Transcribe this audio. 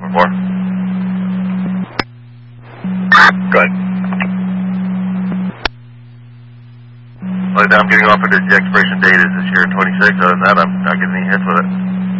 4. Good. Only thing I'm getting offered is the expiration date is this year 26. Other than that, I'm not getting any hits with it.